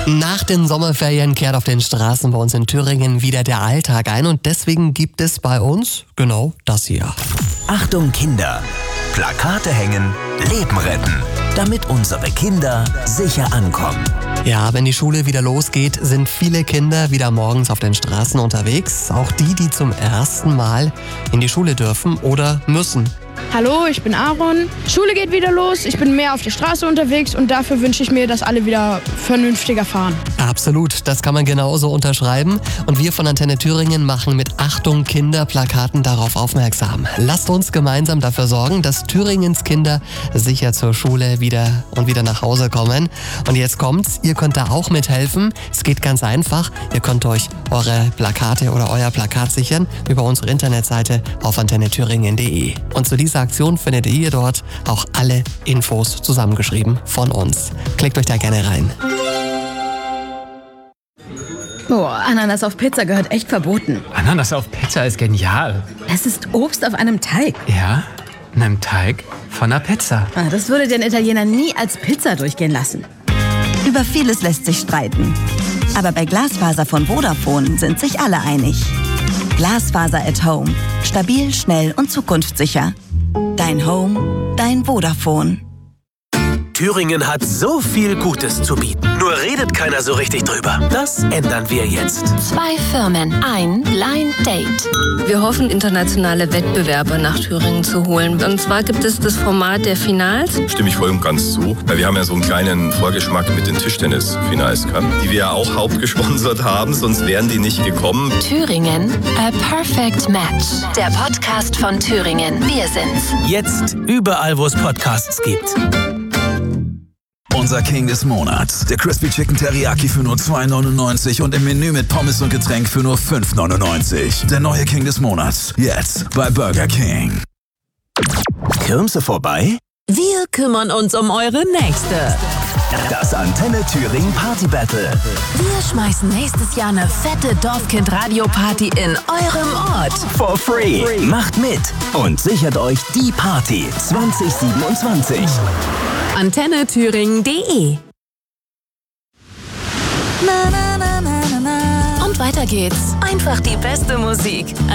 Nach den Sommerferien kehrt auf den Straßen bei uns in Thüringen wieder der Alltag ein und deswegen gibt es bei uns genau das hier. Achtung Kinder! Plakate hängen, Leben retten, damit unsere Kinder sicher ankommen. Ja, wenn die Schule wieder losgeht, sind viele Kinder wieder morgens auf den Straßen unterwegs. Auch die zum ersten Mal in die Schule dürfen oder müssen. Hallo, ich bin Aaron. Schule geht wieder los. Ich bin mehr auf der Straße unterwegs und dafür wünsche ich mir, dass alle wieder vernünftiger fahren. Absolut, das kann man genauso unterschreiben. Und wir von Antenne Thüringen machen mit Achtung Kinder Plakaten darauf aufmerksam. Lasst uns gemeinsam dafür sorgen, dass Thüringens Kinder sicher zur Schule wieder nach Hause kommen. Und jetzt kommt's, ihr könnt da auch mithelfen. Es geht ganz einfach. Ihr könnt euch eure Plakate oder euer Plakat sichern über unsere Internetseite auf antennethüringen.de. Und zu dieser Aktion findet ihr dort auch alle Infos zusammengeschrieben von uns. Klickt euch da gerne rein. Boah, Ananas auf Pizza gehört echt verboten. Ananas auf Pizza ist genial. Es ist Obst auf einem Teig. Ja, einem Teig von einer Pizza. Das würde den Italiener nie als Pizza durchgehen lassen. Über vieles lässt sich streiten. Aber bei Glasfaser von Vodafone sind sich alle einig. Glasfaser at Home. Stabil, schnell und zukunftssicher. Dein Home, dein Vodafone. Thüringen hat so viel Gutes zu bieten. Nur redet keiner so richtig drüber. Das ändern wir jetzt. 2 Firmen, ein Blind Date. Wir hoffen, internationale Wettbewerber nach Thüringen zu holen. Und zwar gibt es das Format der Finals. Stimme ich voll und ganz zu. Weil wir haben ja so einen kleinen Vorgeschmack mit den Tischtennis-Finals gehabt, die wir ja auch hauptgesponsert haben, sonst wären die nicht gekommen. Thüringen, a perfect match. Der Podcast von Thüringen. Wir sind's. Jetzt überall, wo es Podcasts gibt. Unser King des Monats. Der Crispy Chicken Teriyaki für nur 2,99 und im Menü mit Pommes und Getränk für nur 5,99. Der neue King des Monats. Jetzt bei Burger King. Kirmse vorbei? Wir kümmern uns um eure nächste. Das Antenne Thüringen Party Battle. Wir schmeißen nächstes Jahr eine fette Dorfkind-Radio-Party in eurem Ort. For free. Macht mit und sichert euch die Party 2027. AntenneThüringen.de. Und weiter geht's. Einfach die beste Musik.